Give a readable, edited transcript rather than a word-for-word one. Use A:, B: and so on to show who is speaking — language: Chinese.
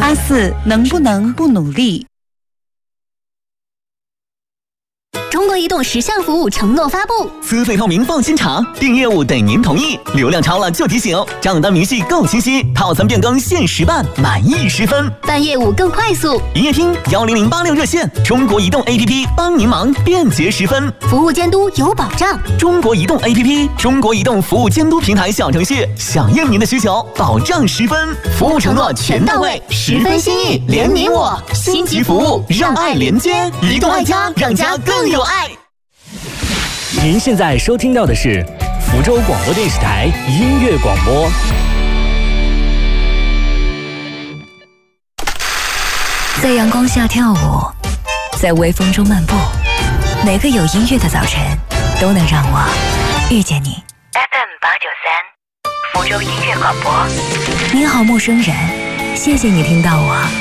A: 阿四能不能不努力？
B: 中国移动10项服务承诺发布：
C: 资费透明放心查，订业务等您同意，流量超了就提醒，账单明细够清晰，套餐变更限时办，满意10分，
B: 办业务更快速。
C: 营业厅10086热线，中国移动 APP 帮您忙，便捷10分，
B: 服务监督有保障。
C: 中国移动 APP， 中国移动服务监督平台小程序，响应您的需求，保障10分，服务承诺全到位，10分心意，连你我，星级服务让爱连接，移动爱家，让家更有爱。
D: 您现在收听到的是福州广播电视台音乐广播。
E: 在阳光下跳舞，在微风中漫步，每个有音乐的早晨都能让我遇见你。FM893福州音乐广播。你好，陌生人，谢谢你听到我。